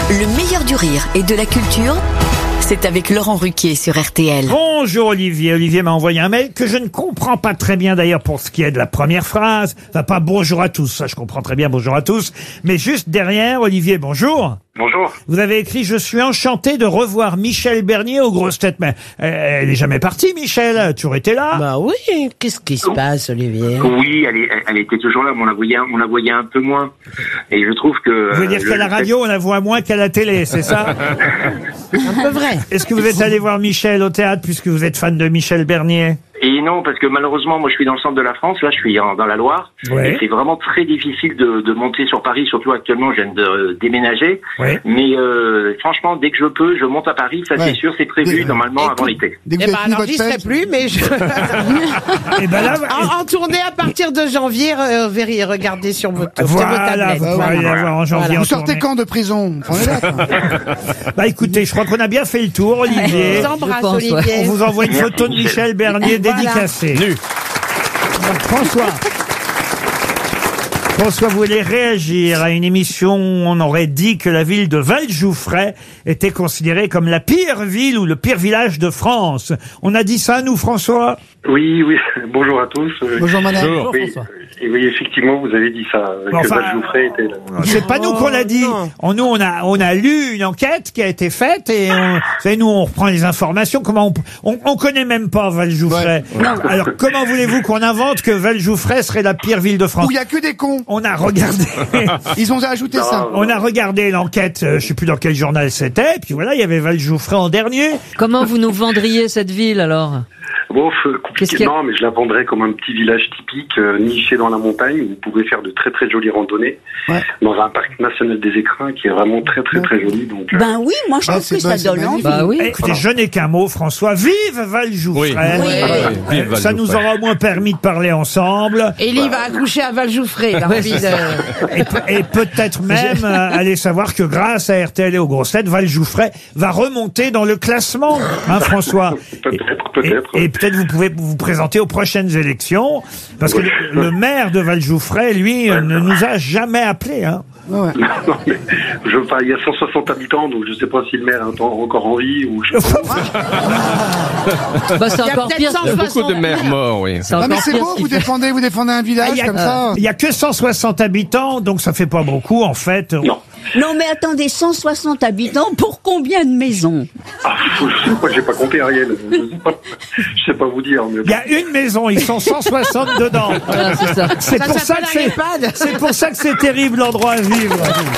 Le meilleur du rire et de la culture, c'est avec Laurent Ruquier sur RTL. Bonjour Olivier. Olivier m'a envoyé un mail que je ne comprends pas très bien d'ailleurs pour ce qui est de la première phrase. Enfin, pas bonjour à tous, ça je comprends très bien bonjour à tous. Mais juste derrière, Olivier, bonjour. Bonjour. Vous avez écrit « Je suis enchanté de revoir Michel Bernier aux grosses têtes ». Mais elle est jamais partie, Michel. Elle a toujours été là. Bah oui, qu'est-ce qui se passe, Olivier? Oui, elle était toujours là, mais on la voyait un peu moins. Et je trouve que... Vous voulez dire qu'à la radio, on la voit moins qu'à la télé, c'est ça? Un peu vrai. Est-ce que vous êtes allé voir Michel au théâtre puisque vous êtes fan de Michel Bernier? Et non, parce que malheureusement, moi je suis dans le centre de la France, là je suis dans la Loire, Ouais. et c'est vraiment très difficile de monter sur Paris, surtout actuellement je viens de déménager, Ouais. mais franchement, dès que je peux, je monte à Paris, ça c'est sûr, c'est prévu normalement avant l'été. Eh ben alors j'y serai plus, mais je... Et ben là, en tournée à partir de janvier, regardez sur votre voilà, tablette. vous pourrez la voir en janvier. Voilà. en Vous sortez tournée. quand de prison? Enfin, on est là, quoi. Bah écoutez, je crois qu'on a bien fait le tour, Olivier. Je vous embrasse, Je pense, ouais. Olivier. On vous envoie une Merci, photo de Michel Bernier Voilà. dédicacée. François, vous voulez réagir à une émission où on aurait dit que la ville de Vallejouffret était considérée comme la pire ville ou le pire village de France. On a dit ça, nous, François? Oui, bonjour à tous. Bonjour, madame. Bonjour, Oui, François. et oui, effectivement, vous avez dit ça, Enfin, que Vallejouffret était là. C'est pas nous qu'on l'a dit. non. Nous, on a lu une enquête qui a été faite et vous savez, nous, on reprend les informations. Comment on connaît même pas Vallejouffret. Alors, comment voulez-vous qu'on invente que Vallejouffret serait la pire ville de France? Où il y a que des cons. On a regardé. Ils ont ajouté ça. On a regardé l'enquête, je sais plus dans quel journal c'était, et puis voilà, il y avait Vallejouffret en dernier. Comment vous nous vendriez cette ville alors? Bon, Qu'est-ce qu'il y compliqué, a non, mais je la vendrais comme un petit village typique, niché dans la montagne, où vous pouvez faire de très très jolies randonnées, Ouais. dans un parc national des Écrins qui est vraiment très très très joli. Donc, Ben oui, moi je Ah, trouve c'est que ça bon, c'est donne envie. magnifique. Bah oui. Écoutez, je n'ai qu'un mot, François. Vive Vallejouffret. Oui. Ça nous aura au moins permis de parler ensemble. Élie va accoucher à Vallejouffret. Il a envie de... Et peut-être même aller savoir que grâce à RTL et aux grosses têtes, Vallejouffret va remonter dans le classement, hein, François. Peut-être. Et peut-être vous pouvez vous présenter aux prochaines élections, parce que le maire de Vallejouffret, lui, ne nous a jamais appelés, hein. Ouais. Non, mais il y a 160 habitants, donc je sais pas si le maire est encore en vie ou je sais pas. Bah c'est Il y a encore peut-être pire. 160 maires morts, oui. C'est Ah, mais encore c'est pire beau, ce qu'il vous fait. défendez un village comme ça. Il y a que 160 habitants, donc ça fait pas beaucoup, en fait. Non. Non mais attendez, 160 habitants pour combien de maisons? Ah, je sais pas, j'ai pas compté Ariel. Je sais pas vous dire. Mais Il y a une maison, ils sont 160 dedans. Voilà, c'est ça. C'est pour ça s'appelle que un c'est, EHPAD. c'est pour ça que c'est terrible l'endroit à vivre.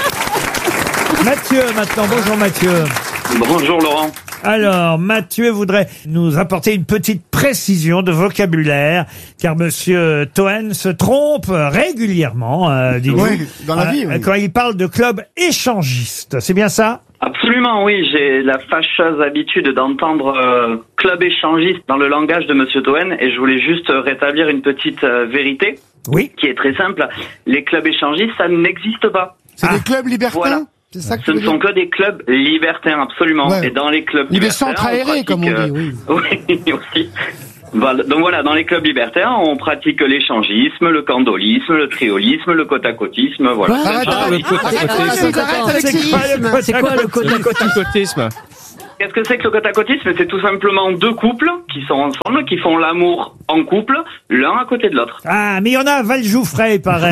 Mathieu, maintenant. Bonjour Mathieu. Bonjour Laurent. Alors, Mathieu voudrait nous apporter une petite précision de vocabulaire, car Monsieur Toen se trompe régulièrement, dites-vous, Oui, dans la vie, oui. quand il parle de club échangiste. C'est bien ça? Absolument, oui. J'ai la fâcheuse habitude d'entendre club échangiste dans le langage de Monsieur Toen et je voulais juste rétablir une petite vérité Oui. qui est très simple. Les clubs échangistes, ça n'existe pas. C'est des clubs libertins. Voilà. C'est ça que Ce tu ne veux sont dire? que des clubs libertins, absolument. Ouais. Et dans les clubs Ou des libertins, centres aérés, comme on dit, oui. Oui, aussi. Voilà. Donc voilà, dans les clubs libertaires, on pratique l'échangisme, le candolisme, le triolisme, le côte-à-côtisme, voilà. Arrête, le côte-à-côtisme. arrête avec C'est quoi le C'est quoi le côte à côte? Côte-à-côtisme. Qu'est-ce que c'est que le côte-à-côtisme? C'est tout simplement deux couples qui sont ensemble, qui font l'amour en couple, l'un à côté de l'autre. Ah, mais il y en a à Vallejouffret, il paraît.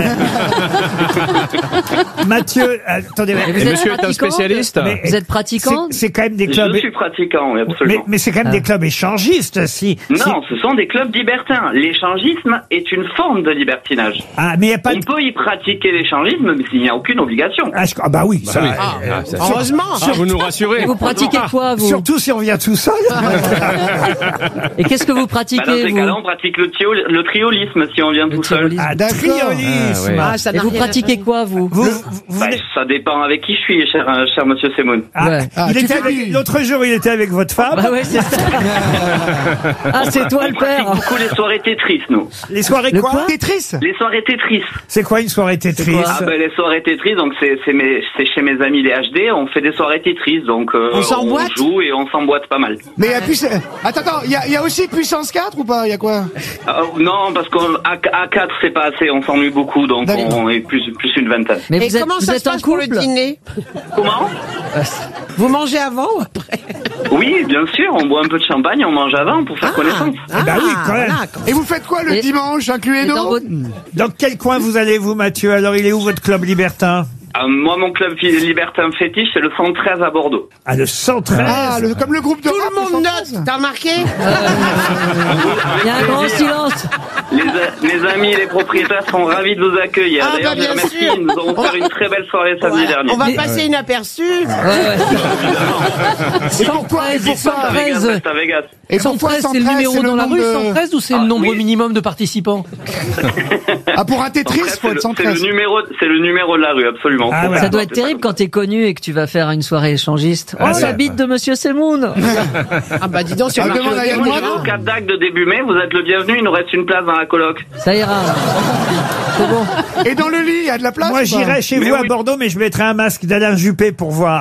Mathieu, attendez, Et vous Et êtes monsieur est un pratiquant spécialiste. mais- Vous êtes pratiquant? c'est quand même des clubs. Je suis pratiquant, oui, Mais, absolument. mais c'est quand même des clubs échangistes, si. Non, ce sont des clubs libertins. L'échangisme est une forme de libertinage. Ah, mais il n'y a pas On de. peut y pratiquer l'échangisme, mais il n'y a aucune obligation. Ah bah oui, ça. Heureusement. Vous nous rassurez. Et vous pratiquez quoi, vous? Surtout si on vient tout seul. Et qu'est-ce que vous Bah, dans pratiquez, ces vous? cas-là, on pratique le triolisme si on vient tout seul. triolisme. Ah, D'accord. triolisme. Ah, ouais. Ah, ça Et n'a vous rien- pratiquez quoi, vous? Vous Bah, ça dépend avec qui je suis, cher monsieur Semoun. Ah, Ouais. Ah, il tu était fais avec- du- l'autre jour, il était avec votre femme. Bah ouais, c'est ça. Ah, c'est toi On le pratique père. beaucoup les soirées Tetris, nous. Les soirées Le quoi, quoi Tetris. Les soirées Tetris. C'est quoi une soirée Tetris? Ah ben les soirées Tetris, donc c'est chez mes amis les HD, on fait des soirées Tetris, donc s'emboîte on joue et on s'emboîte pas mal. Mais il y a plus... Attends, il y a aussi Puissance 4 ou pas? Il y a quoi? pas? Non, parce qu'à 4, c'est pas assez, on s'ennuie beaucoup, donc on est plus une vingtaine. Mais Et comment ça se passe pour le dîner? Comment? Vous mangez avant ou après? Oui, bien sûr, on boit un peu de champagne, on mange avant pour faire connaissance. Bah oui, quand même. Et vous faites quoi le dimanche, inclus Edo? Dans quel coin vous allez, vous, Mathieu? Alors, il est où votre club libertin? Moi, mon club libertin fétiche, c'est le 113 à Bordeaux. Ah, le 113. Ah, comme le groupe de Tout le monde note, t'as remarqué? Il y a un grand silence. Les amis et les propriétaires sont ravis de vous accueillir. Ah, D'ailleurs, bah, bien merci, sûr. nous avons fait une très belle soirée samedi dernier. On va passer inaperçu. Et pourquoi? À Vegas. Et pourquoi 113, c'est le numéro dans la rue, 113, ou c'est le nombre minimum de participants? Ah, pour un Tetris, faut être 113. C'est le numéro de la rue, absolument. Ah, ouais. Ça doit être terrible quand t'es connu et que tu vas faire une soirée échangiste. Oh, la bite de Monsieur Semoun. Ah bah dis donc, sur demande à Yann Moix. Au Cap d'Agde de début mai, vous êtes le bienvenu, il nous reste une place dans la coloc. Ça ira. C'est bon. Et dans le lit, il y a de la place? Moi, j'irai chez vous à Bordeaux, mais je mettrai un masque d'Alain Juppé pour voir.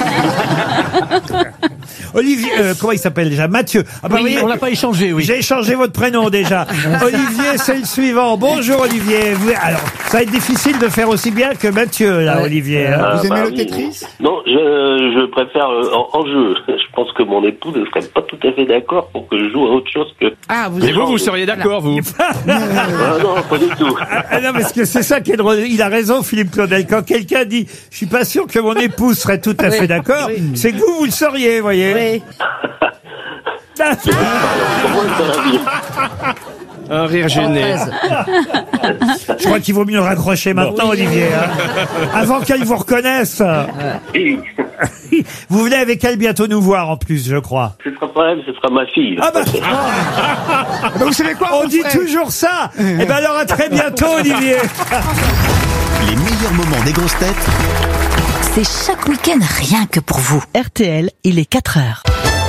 Olivier, comment il s'appelle déjà? Mathieu. Ah bah Oui, oui, on l'a pas échangé, oui. j'ai échangé votre prénom déjà. Olivier, c'est le suivant. Bonjour Olivier. Alors, ça va être difficile de faire aussi bien que Mathieu, là, Olivier. hein. Vous aimez le oui. Tetris? Non, je préfère en jeu. Je pense que mon épouse ne serait pas tout à fait d'accord pour que je joue à autre chose que... Ah, vous Et vous seriez d'accord, vous? Ah non, pas du tout. Ah non, parce que c'est ça qui est drôle. Il a raison, Philippe Claudel. Quand quelqu'un dit « Je suis pas sûr que mon épouse serait tout à fait d'accord c'est que vous le sauriez, voyez. Oui. Un rire gêné. 113. Je crois qu'il vaut mieux raccrocher maintenant, Olivier. hein. Avant qu'elle vous reconnaisse. Vous venez avec elle bientôt nous voir, en plus, je crois. Ce sera pas elle, ce sera ma fille. Ah bah, Bah, vous savez quoi? on dit toujours ça. Eh ben alors, à très bientôt, Olivier. Les meilleurs moments des grosses têtes C'est chaque week-end rien que pour vous. RTL, il est 4 heures.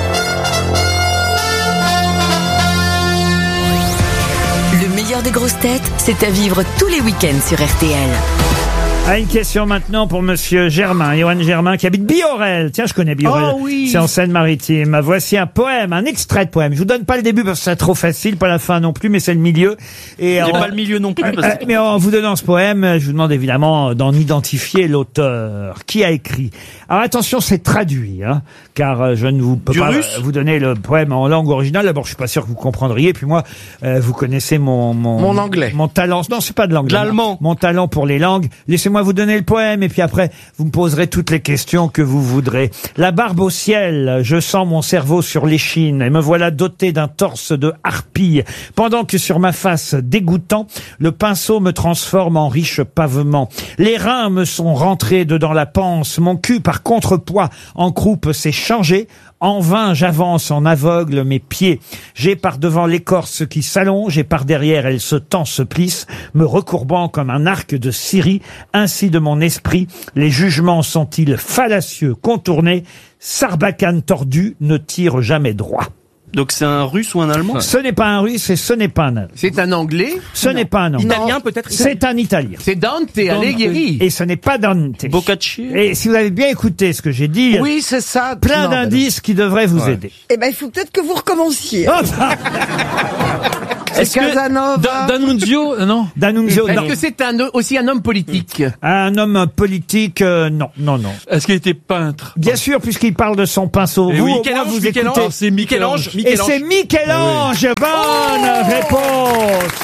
Le meilleur des grosses têtes, c'est à vivre tous les week-ends sur RTL. Ah, une question maintenant pour monsieur Germain, Johan Germain, qui habite Biorel. Tiens, je connais Biorel. Oh oui. C'est en Seine-Maritime. Voici un poème, un extrait de poème. Je vous donne pas le début parce que c'est trop facile, pas la fin non plus, mais c'est le milieu. Et J'ai pas le milieu non plus. Parce que... mais en vous donnant ce poème, je vous demande évidemment d'en identifier l'auteur. Qui a écrit? Alors attention, c'est traduit, hein, car je ne vous peux pas vous donner le poème en langue originale. D'abord, je suis pas sûr que vous comprendriez. Puis moi, vous connaissez mon anglais. mon talent. Non, c'est pas de l'anglais. L'allemand. Mon talent pour les langues. Laissez-moi vous donner le poème et puis après, vous me poserez toutes les questions que vous voudrez. La barbe au ciel, je sens mon cerveau sur l'échine et me voilà doté d'un torse de harpie. Pendant que sur ma face dégoûtant, le pinceau me transforme en riche pavement. Les reins me sont rentrés dedans la panse, mon cul par contrepoids en croupe s'est changé. En vain, j'avance en aveugle mes pieds. J'ai par devant l'écorce qui s'allonge et par derrière elle se tend, se plisse, me recourbant comme un arc de Syrie. Ainsi de mon esprit, les jugements sont-ils fallacieux, contournés. Sarbacane tordu ne tire jamais droit. Donc c'est un russe ou un allemand? Ce n'est pas un russe et ce n'est pas un allemand. C'est un anglais? Ce n'est pas un anglais. Italien peut-être? C'est un italien. C'est Dante Alighieri. Et ce n'est pas Dante. Boccaccio. Et si vous avez bien écouté ce que j'ai dit, Oui, c'est ça. plein Non, d'indices qui devraient vous aider. Eh ben, il faut peut-être que vous recommenciez. Oh, Est-ce que Casanova. D'Annunzio, non? D'Annunzio, non. Est-ce que c'est aussi un homme politique? Un homme politique, non, non, non. Est-ce qu'il était peintre? Bien sûr, puisqu'il parle de son pinceau. Et Vous, oui, au moins, vous écoutez. C'est Michel-Ange. Et c'est Michel-Ange. Bonne réponse.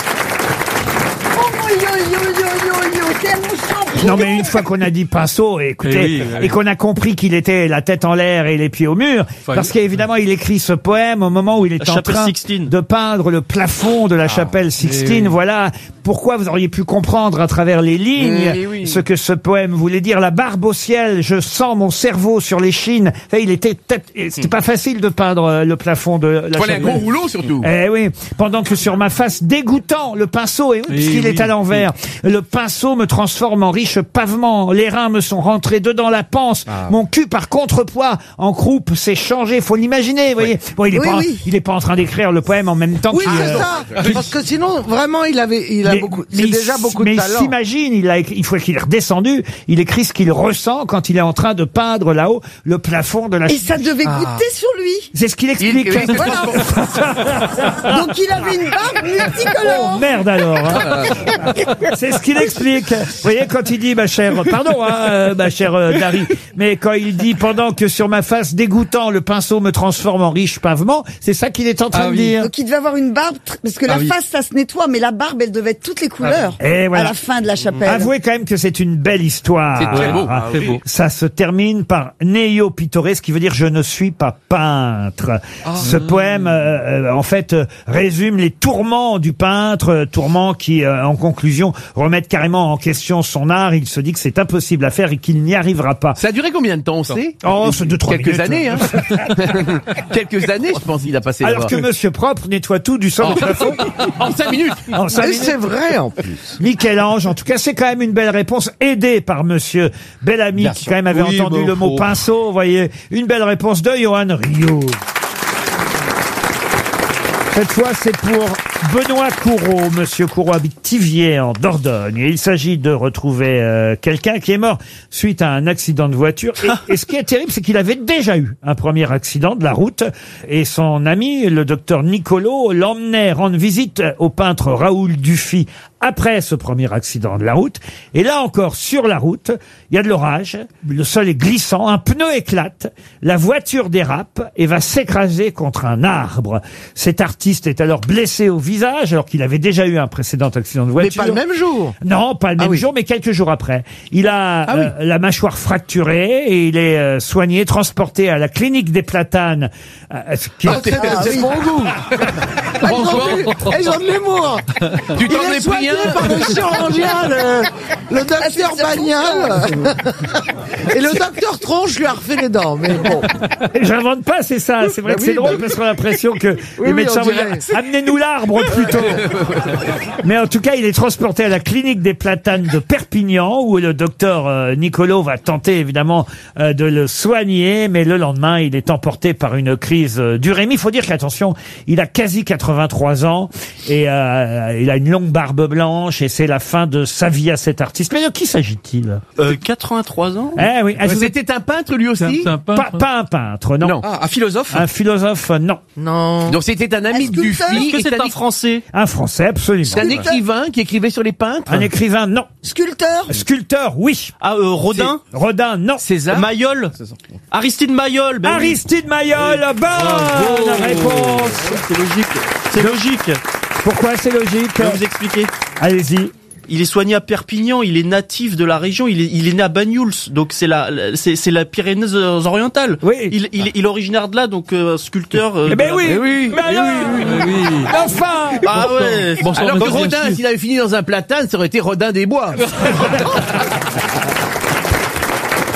Oh, yo, yo, yo, yo, yo, c'est mon champion. Non, mais une fois qu'on a dit pinceau, écoutez, et qu'on a compris qu'il était la tête en l'air et les pieds au mur, parce qu'évidemment, il écrit ce poème au moment où il est en train de peindre le plafond de la chapelle Sixtine. Voilà pourquoi vous auriez pu comprendre à travers les lignes ce que ce poème voulait dire. La barbe au ciel, je sens mon cerveau sur l'échine. Il était c'était pas facile de peindre le plafond de la chapelle. Un gros rouleau surtout. Eh oui, pendant que sur ma face dégoûtant, le pinceau, puisqu'il est à l'envers, le pinceau me transforme en riche riche pavement. Les reins me sont rentrés dedans la panse. Mon cul, par contrepoids, en croupe, s'est changé. Faut l'imaginer, vous voyez. Bon, il est pas en train d'écrire le poème en même temps Oui, qu'il... c'est ça. Parce que sinon, vraiment, il a beaucoup. C'est déjà beaucoup de mais talent. il s'imagine, une fois qu'il est redescendu, il écrit ce qu'il ressent quand il est en train de peindre là-haut le plafond de la... Et ça devait goûter sur lui. C'est ce qu'il explique. Voilà. Donc il avait une barbe multicolore. Oh merde alors. C'est ce qu'il explique. Vous voyez, quand il dit, ma chère Dari, mais quand il dit, pendant que sur ma face dégoûtant, le pinceau me transforme en riche pavement, c'est ça qu'il est en train de dire. Donc il devait avoir une barbe, parce que la face, ça se nettoie, mais la barbe, elle devait être toutes les couleurs. Et voilà. À la fin de la chapelle. Avouez quand même que c'est une belle histoire. C'est très beau. Ah, Très beau. Ça se termine par Neo Pittore, ce qui veut dire je ne suis pas peintre. Ce poème, en fait, résume les tourments du peintre, tourments qui, en conclusion, remettent carrément en question son art. Il se dit que c'est impossible à faire et qu'il n'y arrivera pas. Ça a duré combien de temps, on sait? Oh, c'est 2-3 Quelques minutes. années, hein. Quelques années, je pense qu'il a passé Alors là-bas. que Monsieur Propre nettoie tout du sol au plafond. En 5 minutes. En 5 minutes. C'est vrai, en plus. Michel-Ange, en tout cas, c'est quand même une belle réponse, aidée par Monsieur Bellamy, qui quand même avait entendu le mot pinceau, vous voyez. Une belle réponse de Johan Rioux. Cette fois, c'est pour Benoît Courreau. Monsieur Courreau habite Thiviers, en Dordogne. Et il s'agit de retrouver quelqu'un qui est mort suite à un accident de voiture. Et ce qui est terrible, c'est qu'il avait déjà eu un premier accident de la route. Et son ami, le docteur Nicolo, l'emmenait rendre visite au peintre Raoul Dufy après ce premier accident de la route. Et là encore, sur la route, il y a de l'orage, le sol est glissant, un pneu éclate, la voiture dérape et va s'écraser contre un arbre. Cet artiste est alors blessé au visage, alors qu'il avait déjà eu un précédent accident de voiture. Mais pas le même jour. Non, pas le même jour, mais quelques jours après. Il a la mâchoire fracturée et il est soigné, transporté à la clinique des Platanes. C'est mon goût. Ils ont de l'humour. Tu t'en Il est es pris soigné un. par le chirurgien, le docteur Bagnal. Et le docteur Tronche lui a refait les dents. Mais bon. J'invente pas, c'est ça. C'est vrai que c'est drôle parce qu'on a l'impression que Oui, les médecins on vont dirait. dire amenez-nous l'arbre plutôt. Mais en tout cas, il est transporté à la clinique des Platanes de Perpignan où le docteur Nicolo va tenter évidemment de le soigner, mais le lendemain, il est emporté par une crise d'urémie. Il faut dire qu'attention, il a quasi 83 ans et il a une longue barbe blanche et c'est la fin de sa vie à cet artiste. Mais de qui s'agit-il? 83 ans. Eh oui, C'était un peintre lui aussi. pas un peintre, non. Un philosophe. Un philosophe, non. Non. Donc c'était un ami de Dufy. Est-ce que c'est un Français? Un Français, absolument. C'est un écrivain qui écrivait sur les peintres. Un écrivain, non. Sculpteur. Sculpteur, oui. Ah, Rodin. Rodin, non. César. Mayol. Aristide Mayol. Ben oui. Aristide Mayol, bonne réponse. C'est logique. C'est logique. Pourquoi c'est logique? Je vais vous expliquer. Allez-y. Il est soigné à Perpignan, il est natif de la région, il est né à Banyuls, donc c'est la Pyrénées-Orientales. Oui. Il est originaire de là, donc sculpteur. Eh ben oui. Oui. Mais alors enfin. Ah ouais. Alors que Rodin, s'il avait fini dans un platane, ça aurait été Rodin des Bois.